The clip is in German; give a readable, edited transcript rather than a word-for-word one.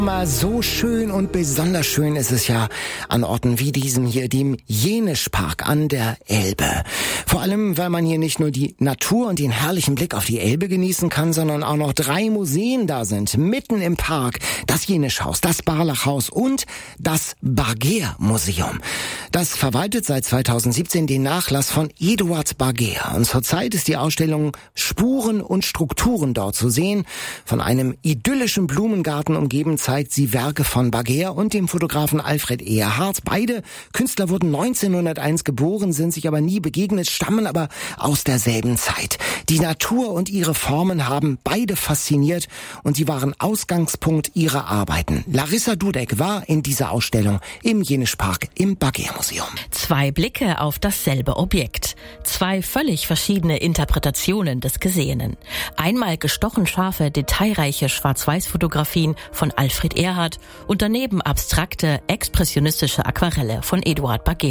So schön und besonders schön ist es ja an Orten wie diesem hier, dem Jenischpark an der Elbe. Vor allem, weil man hier nicht nur die Natur und den herrlichen Blick auf die Elbe genießen kann, sondern auch noch 3 Museen da sind, mitten im Park. Das Jenischhaus, das Barlachhaus und das Bargeer-Museum. Das verwaltet seit 2017 den Nachlass von Eduard Bargeer. Und zurzeit ist die Ausstellung Spuren und Strukturen dort zu sehen. Von einem idyllischen Blumengarten umgeben zeigt sie Werke von Bargeer und dem Fotografen Alfred Ehrhardt. Beide Künstler wurden 1901 geboren, sind sich aber nie begegnet, stammen aber aus derselben Zeit. Die Natur und ihre Formen haben beide fasziniert und sie waren Ausgangspunkt ihrer Arbeiten. Larissa Dudek war in dieser Ausstellung im Jenischpark im Bargeer-Museum. 2 Blicke auf dasselbe Objekt. 2 völlig verschiedene Interpretationen des Gesehenen. Einmal gestochen scharfe, detailreiche Schwarz-Weiß-Fotografien von Alfred Ehrhardt und daneben abstrakte, expressionistische Aquarelle von Eduard Bargeer.